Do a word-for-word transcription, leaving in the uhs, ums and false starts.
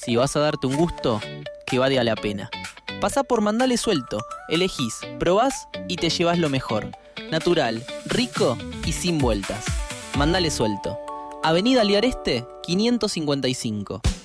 Si vas a darte un gusto, que valga la pena. Pasá por Mandale Suelto, elegís, probás y te llevas lo mejor. Natural, rico y sin vueltas. Mandale Suelto. Avenida Liareste, quinientos cincuenta y cinco.